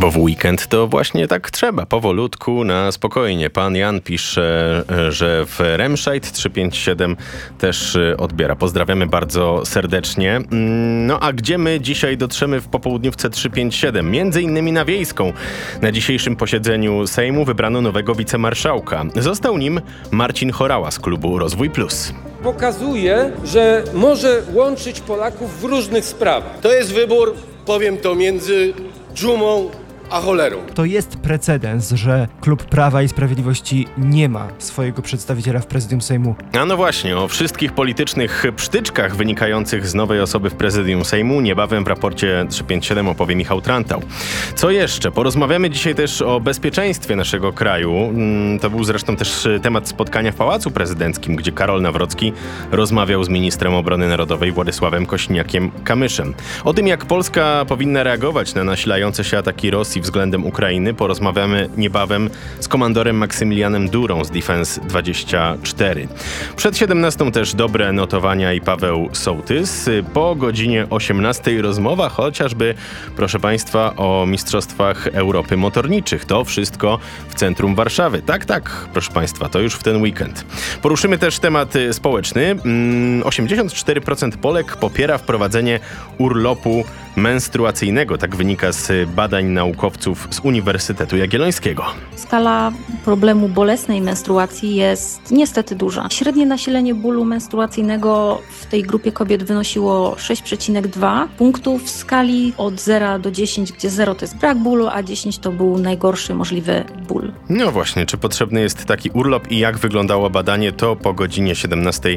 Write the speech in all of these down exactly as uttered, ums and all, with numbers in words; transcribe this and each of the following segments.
Bo w weekend to właśnie tak trzeba, powolutku, na spokojnie. Pan Jan pisze, że w Remscheid trzysta pięćdziesiąt siedem też odbiera. Pozdrawiamy bardzo serdecznie. No a gdzie my dzisiaj dotrzemy w popołudniówce trzysta pięćdziesiąt siedem? Między innymi na Wiejską. Na dzisiejszym posiedzeniu Sejmu wybrano nowego wicemarszałka. Został nim Marcin Horała z klubu Rozwój Plus. Pokazuje, że może łączyć Polaków w różnych sprawach. To jest wybór, powiem to, między dżumą a cholerą. To jest precedens, że klub Prawa i Sprawiedliwości nie ma swojego przedstawiciela w prezydium Sejmu. A no właśnie, o wszystkich politycznych psztyczkach wynikających z nowej osoby w prezydium Sejmu niebawem w raporcie trzysta pięćdziesiąt siedem opowie Michał Trantał. Co jeszcze? Porozmawiamy dzisiaj też o bezpieczeństwie naszego kraju. To był zresztą też temat spotkania w Pałacu Prezydenckim, gdzie Karol Nawrocki rozmawiał z ministrem obrony narodowej Władysławem Kośniakiem-Kamyszem. O tym, jak Polska powinna reagować na nasilające się ataki Rosji względem Ukrainy, porozmawiamy niebawem z komandorem Maksymilianem Durą z Defense dwadzieścia cztery. Przed siedemnastą też dobre notowania i Paweł Sołtys. Po godzinie osiemnastej rozmowa chociażby, proszę Państwa, o Mistrzostwach Europy Motorniczych. To wszystko w centrum Warszawy. Tak, tak, proszę Państwa, to już w ten weekend. Poruszymy też temat społeczny. osiemdziesiąt cztery procent Polek popiera wprowadzenie urlopu menstruacyjnego. Tak wynika z badań naukowców z Uniwersytetu Jagiellońskiego. Skala problemu bolesnej menstruacji jest niestety duża. Średnie nasilenie bólu menstruacyjnego w tej grupie kobiet wynosiło sześć przecinek dwa punktów w skali od zera do dziesięciu, gdzie zero to jest brak bólu, a dziesięć to był najgorszy możliwy ból. No właśnie, czy potrzebny jest taki urlop i jak wyglądało badanie, to po godzinie siedemnastej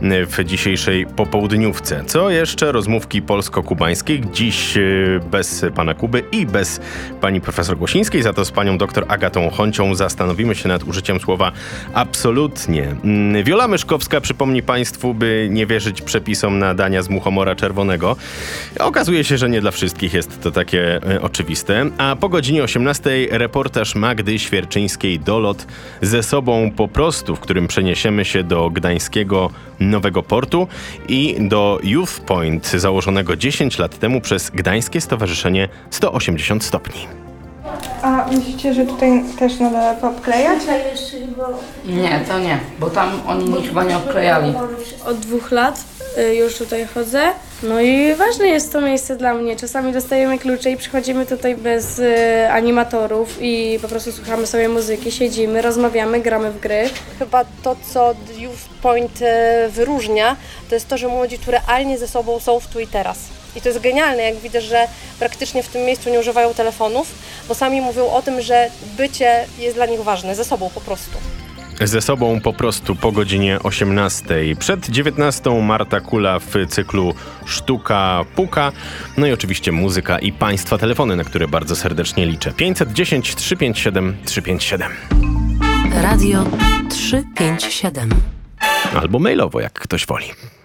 w dzisiejszej popołudniówce. Co jeszcze? Rozmówki polsko-kubańskiej. Dziś bez pana Kuby i bez pani profesor Głosińskiej, za to z panią doktor Agatą Honcią zastanowimy się nad użyciem słowa absolutnie. Wiola Myszkowska przypomni państwu, by nie wierzyć przepisom na dania z muchomora czerwonego. Okazuje się, że nie dla wszystkich jest to takie e, oczywiste. A po godzinie osiemnastej reportaż Magdy Świerczyńskiej Dolot ze sobą po prostu, w którym przeniesiemy się do gdańskiego Nowego Portu i do Youth Point założonego dziesięć lat temu przez Gdańskie Stowarzyszenie sto osiemdziesiąt stopni. A myślicie, że tutaj też należy obklejać? Nie, to nie, bo tam oni nie, chyba nie obklejali. Od dwóch lat y, już tutaj chodzę. No i ważne jest to miejsce dla mnie. Czasami dostajemy klucze i przychodzimy tutaj bez y, animatorów i po prostu słuchamy sobie muzyki, siedzimy, rozmawiamy, gramy w gry. Chyba to, co Youth Point wyróżnia, to jest to, że młodzi tu realnie ze sobą są w tu i teraz. I to jest genialne, jak widzę, że praktycznie w tym miejscu nie używają telefonów, bo sami mówią o tym, że bycie jest dla nich ważne, ze sobą po prostu. Ze sobą po prostu po godzinie osiemnastej. Przed dziewiętnastą Marta Kula w cyklu Sztuka Puka. No i oczywiście muzyka i państwa telefony, na które bardzo serdecznie liczę. pięćset dziesięć trzysta pięćdziesiąt siedem trzysta pięćdziesiąt siedem. Radio trzysta pięćdziesiąt siedem. Albo mailowo, jak ktoś woli.